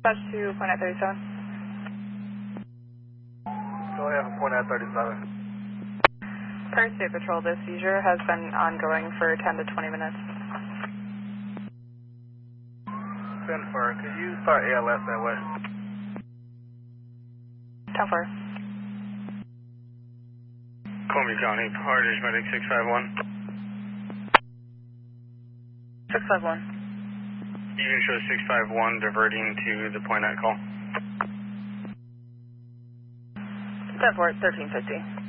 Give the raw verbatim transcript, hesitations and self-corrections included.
Dispatch to point at thirty-seven. Go ahead and point at thirty-seven. Per State Patrol, this seizure has been ongoing for ten to twenty minutes. ten four, could you start A L S that way? ten four. Columbia County, Hardage Medic six five one. six five one. You can show six five one diverting to the point at call. ten four, thirteen fifty.